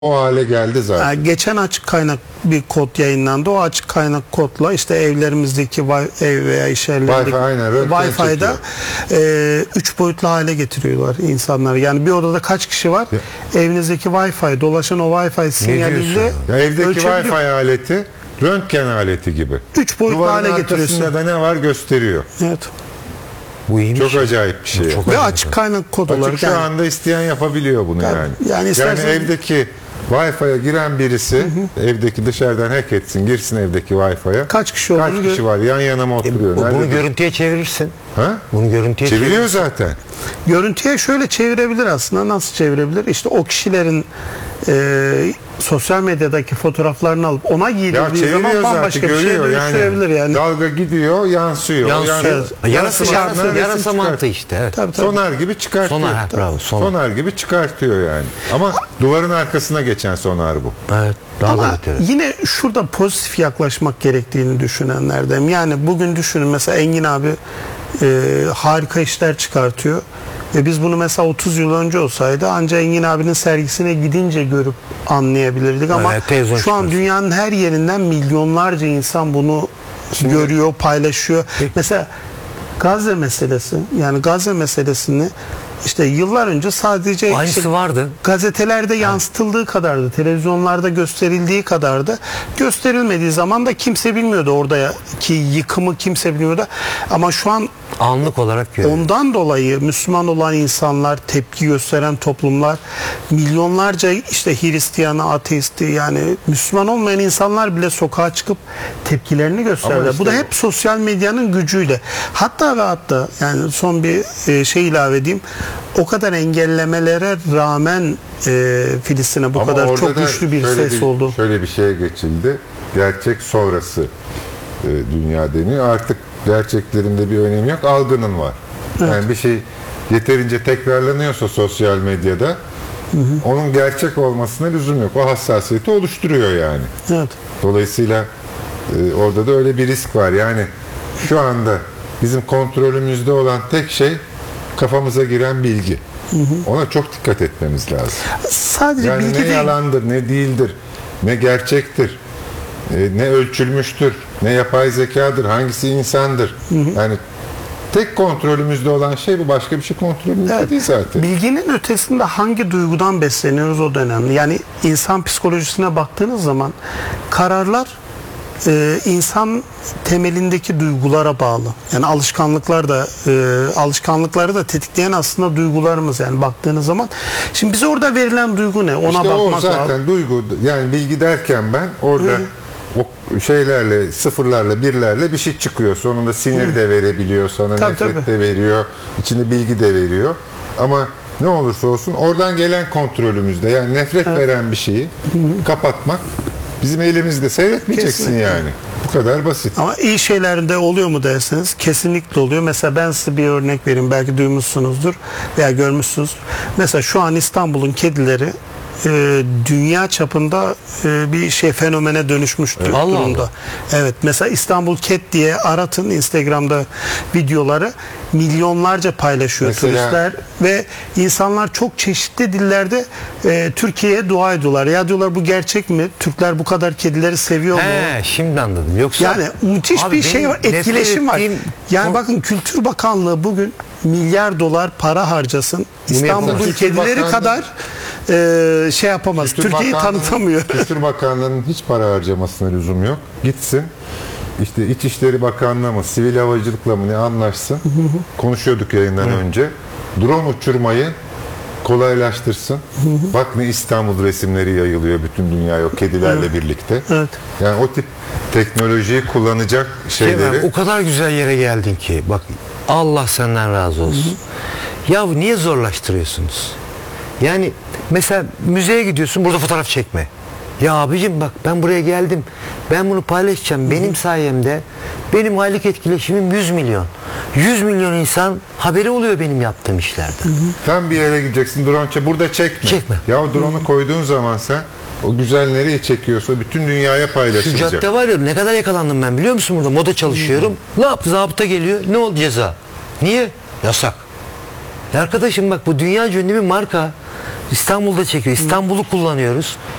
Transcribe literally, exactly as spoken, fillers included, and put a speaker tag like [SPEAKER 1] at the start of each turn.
[SPEAKER 1] O hale geldi zaten.
[SPEAKER 2] Yani geçen açık kaynak bir kod yayınlandı. O açık kaynak kodla işte evlerimizdeki ev veya iş yerlerindeki Wi-Fi'da e, üç boyutlu hale getiriyorlar insanları. Yani bir odada kaç kişi var? Ya. Evinizdeki Wi-Fi dolaşan o Wi-Fi sinyaliyle
[SPEAKER 1] ya evdeki Wi-Fi aleti röntgen aleti gibi.
[SPEAKER 2] Üç boyutlu
[SPEAKER 1] Duvarın
[SPEAKER 2] hale getiriyorsun.
[SPEAKER 1] Duvarın arkasında da ne var gösteriyor.
[SPEAKER 2] Evet.
[SPEAKER 1] Bu iyiymiş. Çok acayip bir şey.
[SPEAKER 2] Çok Ve acayip. Açık kaynak kod olarak.
[SPEAKER 1] Açık şu yani. anda isteyen yapabiliyor bunu yani. Yani,
[SPEAKER 2] yani, istersen...
[SPEAKER 1] yani evdeki Wi-Fi'ye giren birisi hı hı. evdeki dışarıdan hack etsin, girsin evdeki Wi-Fi'ye.
[SPEAKER 2] Kaç kişi
[SPEAKER 1] Kaç kişi var? Yan yana mı oturuyor?
[SPEAKER 3] E, bunu görüntüye çevirirsin.
[SPEAKER 1] Ha?
[SPEAKER 3] Bunu görüntüye
[SPEAKER 1] çeviriyor
[SPEAKER 3] çevirirsin.
[SPEAKER 1] zaten.
[SPEAKER 2] Görüntüye şöyle çevirebilir aslında. Nasıl çevirebilir? İşte o kişilerin e, sosyal medyadaki fotoğraflarını alıp ona giydirdiği zaman bambaşka bir şeye dönüştürebilir yani. yani.
[SPEAKER 1] Dalga gidiyor, yansıyor.
[SPEAKER 3] Yansıyor. Yani, yarasa, yarasa, yarasa mantığı işte. Evet.
[SPEAKER 2] Tabii, tabii.
[SPEAKER 1] Sonar gibi çıkartıyor.
[SPEAKER 3] Sonar, bravo, sonar.
[SPEAKER 1] sonar gibi çıkartıyor yani. Ama duvarın arkasına geçen sonar bu.
[SPEAKER 3] Evet. Daha
[SPEAKER 2] Ama
[SPEAKER 3] da
[SPEAKER 2] yine şurada pozitif yaklaşmak gerektiğini düşünenlerden. Yani bugün düşünün mesela Engin abi e, harika işler çıkartıyor. Ve biz bunu mesela otuz yıl önce olsaydı ancak Engin abinin sergisine gidince görüp anlayabilirdik ama
[SPEAKER 3] evet,
[SPEAKER 2] şu an dünyanın her yerinden milyonlarca insan bunu Şimdi, görüyor, paylaşıyor. Peki. Mesela Gazze meselesi, yani Gazze meselesini işte yıllar önce sadece
[SPEAKER 3] aynısı
[SPEAKER 2] işte
[SPEAKER 3] vardı.
[SPEAKER 2] Gazetelerde evet. yansıtıldığı kadardı, televizyonlarda gösterildiği kadardı. Gösterilmediği zaman da kimse bilmiyordu oradaki yıkımı kimse bilmiyordu. Ama şu an
[SPEAKER 3] anlık olarak görüyor.
[SPEAKER 2] Ondan dolayı Müslüman olan insanlar, tepki gösteren toplumlar, milyonlarca işte Hristiyanı, ateisti yani Müslüman olmayan insanlar bile sokağa çıkıp tepkilerini gösterdiler. Işte bu da hep bu. sosyal medyanın gücüyle. Hatta ve hatta yani son bir şey ilave edeyim. O kadar engellemelere rağmen e, Filistin'e bu Ama kadar çok güçlü bir ses
[SPEAKER 1] bir,
[SPEAKER 2] oldu.
[SPEAKER 1] Şöyle bir şeye geçildi. Gerçek sonrası e, dünya deniyor. Artık gerçeklerinde bir önemi yok. Algının var. Evet. Yani bir şey yeterince tekrarlanıyorsa sosyal medyada hı hı. onun gerçek olmasına lüzum yok. O hassasiyeti oluşturuyor yani.
[SPEAKER 2] Evet.
[SPEAKER 1] Dolayısıyla e, orada da öyle bir risk var. Yani şu anda bizim kontrolümüzde olan tek şey kafamıza giren bilgi. Hı hı. Ona çok dikkat etmemiz lazım.
[SPEAKER 2] Sadece
[SPEAKER 1] yani
[SPEAKER 2] bilgi
[SPEAKER 1] ne
[SPEAKER 2] değil.
[SPEAKER 1] yalandır, ne değildir, ne gerçektir, ne ölçülmüştür, ne yapay zekadır, hangisi insandır. Hı hı. Yani tek kontrolümüzde olan şey bu, başka bir şey kontrolümüzde evet. değil zaten.
[SPEAKER 2] Bilginin ötesinde hangi duygudan besleniyoruz o da önemli. Yani insan psikolojisine baktığınız zaman kararlar Ee, insan temelindeki duygulara bağlı. Yani alışkanlıklar da e, alışkanlıkları da tetikleyen aslında duygularımız yani baktığınız zaman. Şimdi bize orada verilen duygu ne? Ona
[SPEAKER 1] işte
[SPEAKER 2] bakmak
[SPEAKER 1] o zaten lazım. Duygu yani bilgi derken ben orada Hı. o şeylerle sıfırlarla birlerle bir şey çıkıyor. Sonunda sinir Hı. de verebiliyor sana, tabii, nefret tabii. de veriyor, içinde bilgi de veriyor. Ama ne olursa olsun oradan gelen kontrolümüzde yani nefret evet. veren bir şeyi Hı. kapatmak bizim elimizde, seyretmeyeceksin Kesinlikle. yani. Bu kadar basit.
[SPEAKER 2] Ama iyi şeylerinde oluyor mu derseniz kesinlikle oluyor. Mesela ben size bir örnek vereyim. Belki duymuşsunuzdur veya görmüşsünüz. Mesela şu an İstanbul'un kedileri e, dünya çapında e, bir şey fenomene dönüşmüş evet. durumda. Allah. Evet. Mesela İstanbul Cat diye aratın Instagram'da videoları milyonlarca paylaşıyor mesela, turistler ve insanlar çok çeşitli dillerde e, Türkiye'ye dua ediyorlar. Ya diyorlar bu gerçek mi? Türkler bu kadar kedileri seviyor mu?
[SPEAKER 3] He, şimdi anladım. Yoksa
[SPEAKER 2] yani müthiş bir şey var, etkileşim var. Yani o... bakın Kültür Bakanlığı bugün milyar dolar para harcasın. İstanbul'un kedileri Bakanlığı... kadar e, şey yapamaz. Kültür Türkiye'yi tanıtamıyor.
[SPEAKER 1] Kültür Bakanlığı'nın hiç para harcamasına lüzum yok. Gitsin. İşte İçişleri Bakanlığı mı, sivil havacılıkla mı ne anlaşsın? Konuşuyorduk yayından evet. önce. Drone uçurmayı kolaylaştırsın. Bak ne İstanbul resimleri yayılıyor bütün dünyaya o kedilerle evet. birlikte.
[SPEAKER 2] Evet.
[SPEAKER 1] Yani o tip teknolojiyi kullanacak şeyleri.
[SPEAKER 3] Şey, o kadar güzel yere geldin ki. Bak Allah senden razı olsun. Hı hı. Ya niye zorlaştırıyorsunuz? Yani mesela müzeye gidiyorsun, burada fotoğraf çekme. Ya abicim bak ben buraya geldim. Ben bunu paylaşacağım. Hı-hı. Benim sayemde benim aylık etkileşimim yüz milyon. yüz milyon insan haberi oluyor benim yaptığım işlerden. Hı-hı.
[SPEAKER 1] Sen bir yere gideceksin, drone çek. Burada çekme.
[SPEAKER 3] Çekme.
[SPEAKER 1] Ya o drone'u koyduğun zaman sen o güzel nereye çekiyorsa bütün dünyaya paylaşılacak.
[SPEAKER 3] Şu cadde var ya ne kadar yakalandım ben biliyor musun burada? Moda çalışıyorum. Ne yaptı? Zabıta geliyor. Ne oldu ceza? Niye? Yasak. Ya arkadaşım bak bu dünya ünlü bir marka. İstanbul'da çekiyor. İstanbul'u kullanıyoruz.